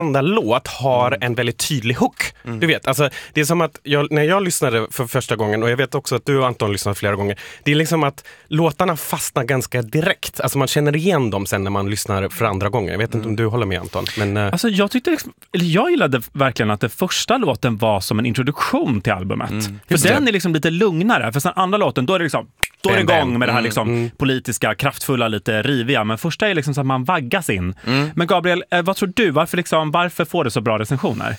varenda låt har en väldigt tydlig hook. Du vet, alltså, det är som att när jag lyssnade för första gången, och jag vet också att du och Anton lyssnat flera gånger, det är liksom att låtarna fastnar ganska direkt. Alltså man känner igen dem sen när man lyssnar för andra gånger. Jag vet inte om du håller med, Anton. Men, alltså jag gillade verkligen att den första låten var som en introduktion till albumet. För den är liksom lite lugnare. För sen andra låten, då är det liksom då är det igång med det här liksom politiska, kraftfulla, lite riviga. Men första är liksom så att man vaggas in. Men Gabriel, vad tror du? Varför får det så bra recensioner?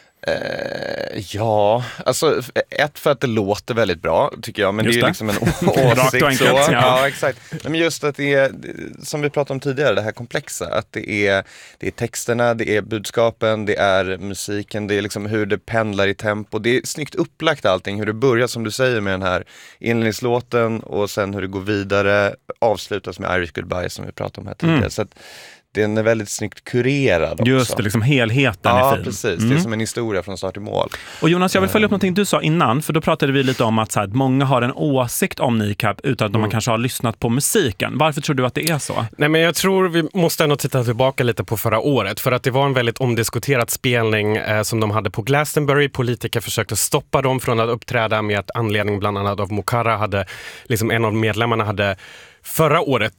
Ja, alltså för att det låter väldigt bra tycker jag, men just det är liksom en åsikt så. Ja, exakt. Men just att det är, som vi pratade om tidigare, det här komplexa, att det är texterna, det är budskapen, det är musiken, det är liksom hur det pendlar i tempo. Det är snyggt upplagt allting, hur det börjar som du säger med den här inledningslåten och sen hur det går vidare, avslutas med Irish Goodbye som vi pratade om här tidigare. Så att den är väldigt snyggt kurerad också. Just det, liksom helheten är fin. Ja, precis. Det är som en historia från start till mål. Och Jonas, jag vill följa upp någonting du sa innan, för då pratade vi lite om att så här, många har en åsikt om Kneecap utan att de kanske har lyssnat på musiken. Varför tror du att det är så? Nej, men jag tror vi måste ändå titta tillbaka lite på förra året, för att det var en väldigt omdiskuterad spelning som de hade på Glastonbury. Politiker försökte stoppa dem från att uppträda med att anledning bland annat av Mokara hade, liksom en av medlemmarna hade förra året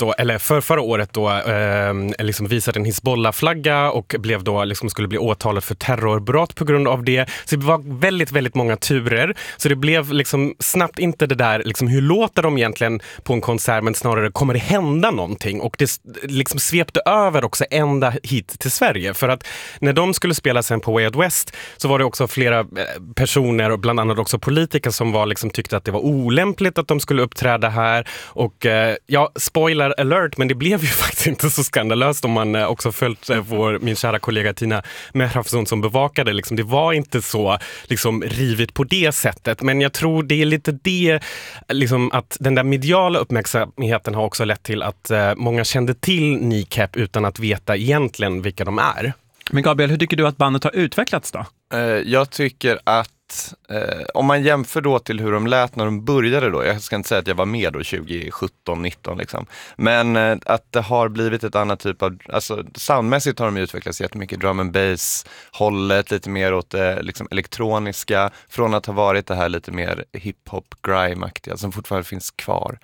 då liksom visade en Hizbollah-flagga och blev då liksom skulle bli åtalad för terrorbrott på grund av det. Så det var väldigt, väldigt många turer. Så det blev liksom snabbt inte det där liksom, hur låter de egentligen på en konsert, men snarare kommer det hända någonting, och det liksom svepte över också ända hit till Sverige, för att när de skulle spela sen på Way Out West så var det också flera personer och bland annat också politiker som var liksom tyckte att det var olämpligt att de skulle uppträda här, och ja, spoiler alert, men det blev ju faktiskt inte så skandalöst om man också följt min kära kollega Tina Mehrafzon som bevakade. Liksom, det var inte så liksom, rivigt på det sättet, men jag tror det är lite det liksom, att den där mediala uppmärksamheten har också lett till att många kände till Kneecap utan att veta egentligen vilka de är. Men Gabriel, hur tycker du att bandet har utvecklats då? Jag tycker att om man jämför då till hur de lät när de började då, jag ska inte säga att jag var med då 2017-19 liksom, men att det har blivit ett annat typ av, alltså soundmässigt har de utvecklats jättemycket, drum and bass hållet lite mer åt det liksom elektroniska, från att ha varit det här lite mer hiphop grime-aktiga som fortfarande finns kvar.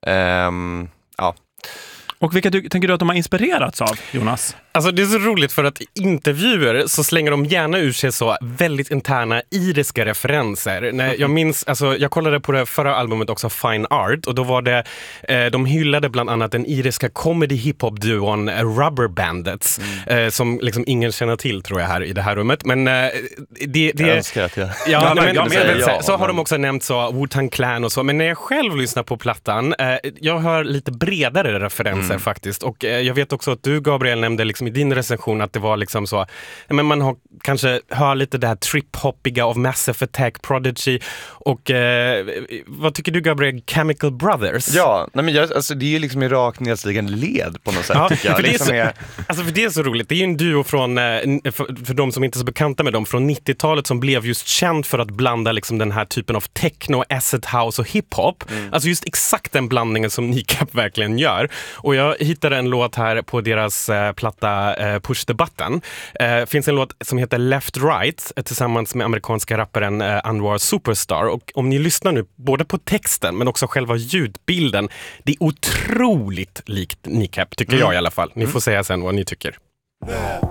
Ja. Och vilka tänker du att de har inspirerats av, Jonas? Alltså det är så roligt, för att i intervjuer så slänger de gärna ur sig så väldigt interna iriska referenser. När jag minns, alltså jag kollade på det förra albumet också, Fine Art, och då var det, de hyllade bland annat den iriska comedy-hiphop-duon Rubber Bandits, som liksom ingen känner till tror jag här i det här rummet. Men jag önskar att jag... Så har de också nämnt så Wu-Tang Clan och så, men när jag själv lyssnar på plattan, jag hör lite bredare referenser faktiskt, och jag vet också att du, Gabriel, nämnde liksom i din recension att det var liksom så, men man har kanske hör lite det här trip-hoppiga av Massive Attack, Prodigy, och vad tycker du, Gabriel, Chemical Brothers? Ja, nej men alltså det är ju liksom i rakt nedstigande led på något sätt, tycker jag. För det är så roligt. Det är ju en duo från, för de som inte är så bekanta med dem, från 90-talet som blev just känd för att blanda liksom den här typen av techno, acid house och hiphop. Alltså just exakt den blandningen som Kneecap verkligen gör. Och jag hittade en låt här på deras platta Push the Button. Finns en låt som heter Left Right tillsammans med amerikanska rapparen Anwar Superstar, och om ni lyssnar nu både på texten men också själva ljudbilden, det är otroligt likt Kneecap tycker jag i alla fall. Ni får säga sen vad ni tycker.